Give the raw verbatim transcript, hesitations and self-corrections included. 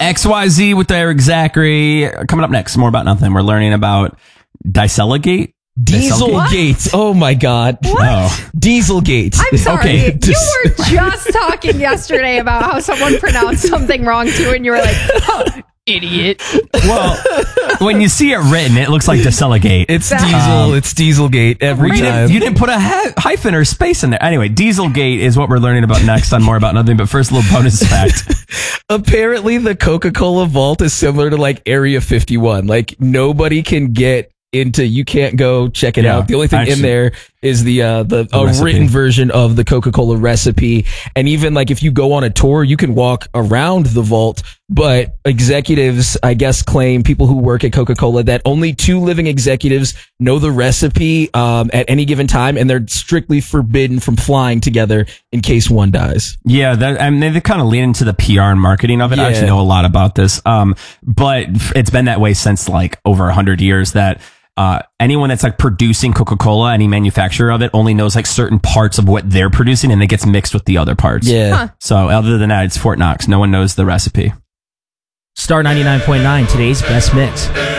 X Y Z with Eric Zachary. Coming up next, more about nothing. We're learning about Dieselgate. Dieselgate. Oh my God. What? Oh. Dieselgate. I'm sorry. Okay. You were just talking yesterday about how someone pronounced something wrong too, and you were like, oh, idiot. Well, when you see it written, it looks like Dieselgate. It's That- Diesel. Um, it's Dieselgate every You time. didn't, you didn't put a hy- hyphen or space in there. Anyway, Dieselgate is what we're learning about next on More About Nothing. But first, a little bonus fact. Apparently, the Coca-Cola vault is similar to like Area fifty-one. Like nobody can get into. You can't go check it Yeah, out. The only thing actually- in there is the uh, the, The a recipe. written version of the Coca-Cola recipe. And even like if you go on a tour, you can walk around the vault. But executives, I guess, claim people who work at Coca-Cola that only two living executives know the recipe um, at any given time, and they're strictly forbidden from flying together in case one dies. Yeah, that, I mean, they kind of lean into the P R and marketing of it. I Yeah. actually know a lot about this. Um, but it's been that way since like over a hundred years that, uh, anyone that's like producing Coca-Cola, any manufacturer of it only knows like certain parts of what they're producing and it gets mixed with the other parts. Yeah. Huh. So other than that, it's Fort Knox. No one knows the recipe. Star ninety-nine point nine, today's best mix.